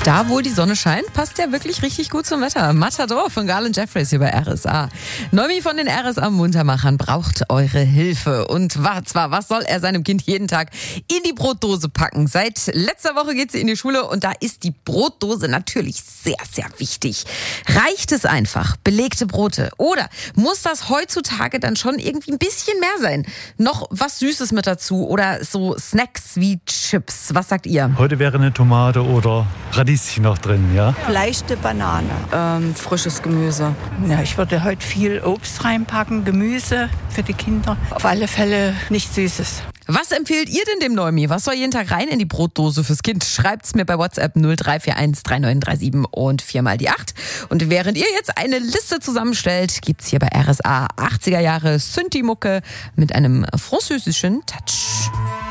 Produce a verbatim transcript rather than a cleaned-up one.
Da, wo die Sonne scheint, passt ja wirklich richtig gut zum Wetter. Matador von Garland Jeffries hier bei R S A. Noemi von den R S A-Muntermachern braucht eure Hilfe. Und zwar, was soll er seinem Kind jeden Tag in die Brotdose packen? Seit letzter Woche geht sie in die Schule und da ist die Brotdose natürlich sehr, sehr wichtig. Reicht es einfach, belegte Brote? Oder muss das heutzutage dann schon irgendwie ein bisschen mehr sein? Noch was Süßes mit dazu oder so Snacks wie Chips? Was sagt ihr? Heute wäre eine Tomate oder Radieschen noch drin, ja? Leichte Banane. Ähm, frisches Gemüse. Ja, ich würde heute viel Obst reinpacken, Gemüse für die Kinder. Auf alle Fälle nichts Süßes. Was empfiehlt ihr denn dem Noemi? Was soll jeden Tag rein in die Brotdose fürs Kind? Schreibt's mir bei WhatsApp null drei vier eins drei neun drei sieben und viermal die acht. Und während ihr jetzt eine Liste zusammenstellt, gibt's hier bei R S A achtziger Jahre Synthi-Mucke mit einem französischen Touch.